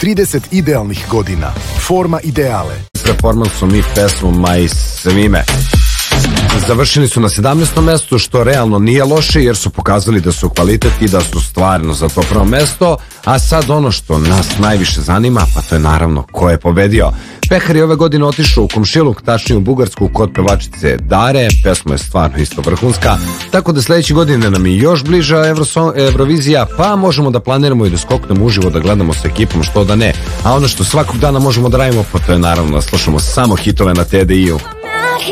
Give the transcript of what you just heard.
30 idealnih godina. Forma ideale. Performansom i pesmom i svime. Završili su na 17. mestu, što realno nije loše jer su pokazali da su kvalitet i da su stvarno za to prvo mesto. A sad ono što nas najviše zanima, pa to je naravno ko je pobedio. Pehar je ove godine otišao u komšiluk, tačnije u Bugarsku, kod pevačice Dare. Pesma je stvarno isto vrhunska, tako da sledeće godine nam je još bliža Eurovizija, pa možemo da planiramo i da skoknemo uživo, da gledamo sa ekipom, što da ne. A ono što svakog dana možemo da radimo, pa to je naravno da slušamo samo hitove na TDI-u.